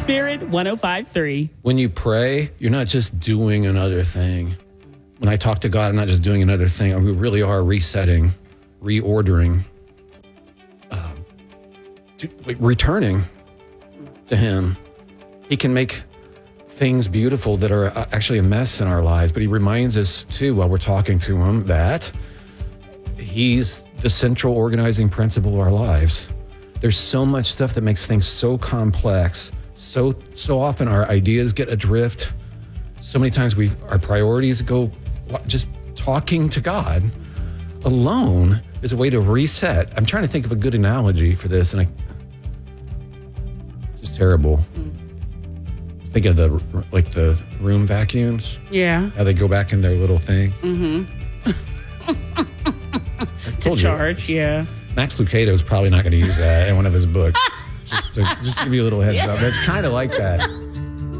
Spirit 105.3. When you pray, you're not just doing another thing. When I talk to God, I'm not just doing another thing. We really are resetting, reordering, returning to Him. He can make things beautiful that are actually a mess in our lives, but He reminds us too while we're talking to Him that He's the central organizing principle of our lives. There's so much stuff that makes things so complex. So often our ideas get adrift. So many times our priorities go. Just talking to God alone is a way to reset. I'm trying to think of a good analogy for this, and it's just terrible. Think of the room vacuums. Yeah. How they go back in their little thing. To charge, yeah. Max Lucado is probably not going to use that in one of his books. just to give you a little heads up. It's kind of like that.